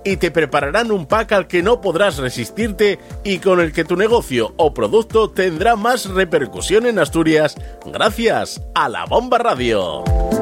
y te prepararán un pack al que no podrás resistirte y con el que tu negocio o producto tendrá más repercusión en Asturias gracias a La Bomba Radio.